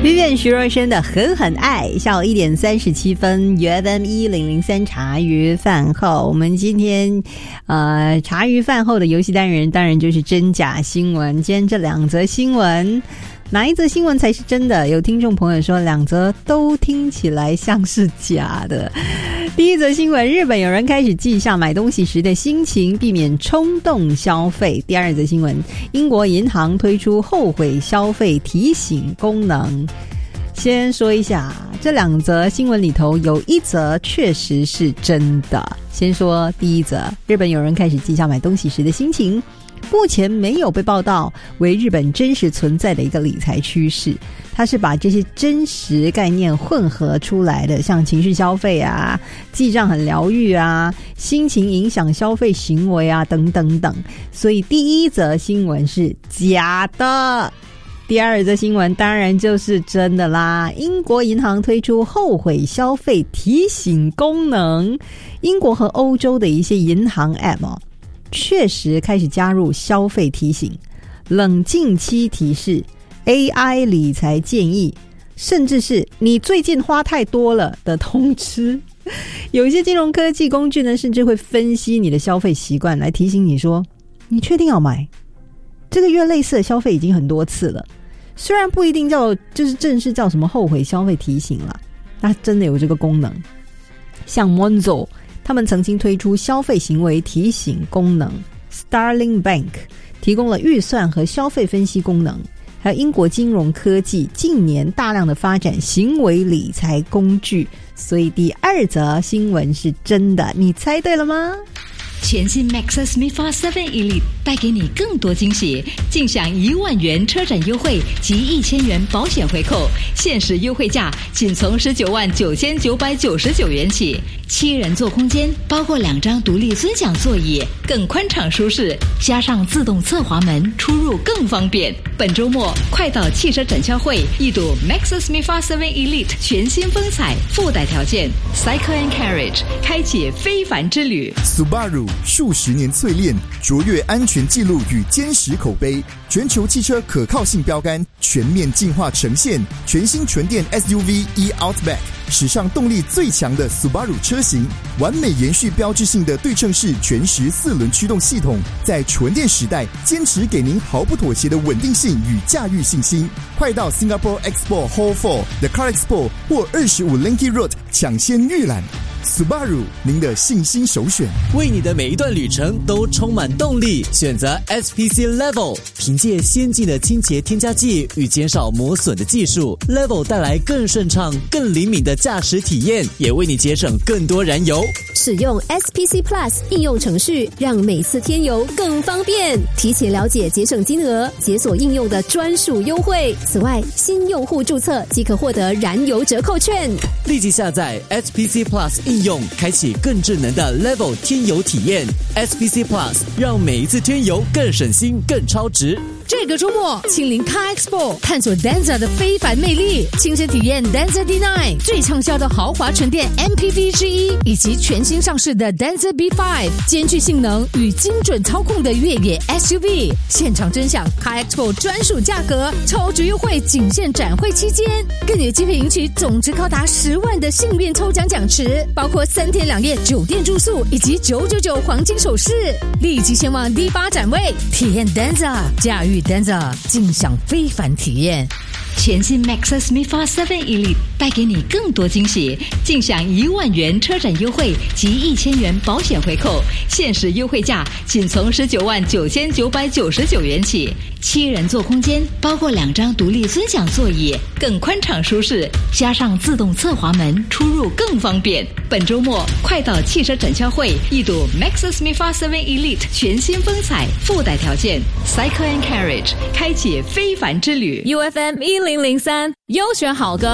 Vivian 徐若瑄的狠狠爱，下午1点37分 UFM1003 茶余饭后。我们今天茶余饭后的游戏单元当然就是真假新闻。今天这2则新闻，哪一则新闻才是真的？有听众朋友说2则都听起来像是假的。第一则新闻，日本有人开始记下买东西时的心情，避免冲动消费。第二则新闻，英国银行推出后悔消费提醒功能。先说一下，这2则新闻里头有1则确实是真的。先说第一则，日本有人开始记下买东西时的心情，目前没有被报道为日本真实存在的一个理财趋势，它是把这些真实概念混合出来的，像情绪消费啊、记账很疗愈啊、心情影响消费行为啊等等等。所以第一则新闻是假的，第二则新闻当然就是真的啦。英国银行推出后悔消费提醒功能，英国和欧洲的一些银行 App 确实开始加入消费提醒、冷静期提示、AI 理财建议，甚至是你最近花太多了的通知。有一些金融科技工具呢，甚至会分析你的消费习惯，来提醒你说，你确定要买？这个月类似的消费已经很多次了，虽然不一定叫就是正式叫什么后悔消费提醒啦，它真的有这个功能。像 Monzo 他们曾经推出消费行为提醒功能， Starling Bank 提供了预算和消费分析功能，还有英国金融科技近年大量的发展行为理财工具。所以第二则新闻是真的，你猜对了吗？ 全新 Maxus MIFA 7 Elite 带给你更多惊喜，尽享1万元车展优惠及1000元保险回扣，限时优惠价仅从19万9999元起。7人座空间，包括2张独立尊享座椅，更宽敞舒适，加上自动侧滑门，出入更方便。本周末快到汽车展销会一睹 Maxus MIFA 7 Elite 全新风采，附带条件 Cycle and Carriage 开启非凡之旅。 Subaru 数十年淬炼，卓越安全记录与坚实口碑，全球汽车可靠性标杆全面进化呈现。全新纯电 SUV e-Outback， 史上动力最强的 Subaru 车型，完美延续标志性的对称式全时4轮驱动系统，在纯电时代坚持给您毫不妥协的稳定性与驾驭信心。快到 Singapore Expo Hall 4 The Car Expo 或25 Linky Road 抢先预览。Subaru 您的信心首选， 为你的每一段旅程都充满动力。选择 SPC Level， 凭借先进的清洁添加剂与减少磨损的技术， Level 带来更顺畅更灵敏的驾驶体验，也为你节省更多燃油。 使用 SPC Plus 应用程序，让每次添油更方便。提前了解节省金额，解锁应用的专属优惠。此外，新用户注册即可获得燃油折扣券。 立即下载 SPC Plus 应用，开启更智能的 Level 添油体验。 SPC Plus 让每一次添油更省心更超值。 这个周末亲临 Car Expo， 探索 Denza 的非凡魅力，亲身体验 Denza D9 最畅销的豪华纯电 MPV 之一，以及全新上市的 Denza B5 兼具性能与精准操控的越野 SUV。 现场真享 Car Expo 专属价格，超值优惠仅限展会期间，更有机会赢取总值高达10万的幸运抽奖奖池，包括3天2夜酒店住宿以及999黄金首饰。立即前往 D8 展位，体验 Denza， 驾驭Denza， 尽享非凡体验。 全新 Maxus MIFA 7 Elite 带给你更多惊喜，尽享1万元车展优惠及1000元保险回扣，限时优惠价仅从19万9999元起。7人座空间，包括2张独立尊享座椅，更宽敞舒适，加上自动侧滑门，出入更方便。本周末快到汽车展销会一睹 Maxus MIFA 7 Elite 全新风采，附带条件 Cycle and Carriage 开启非凡之旅。 UFM1003 优选好歌。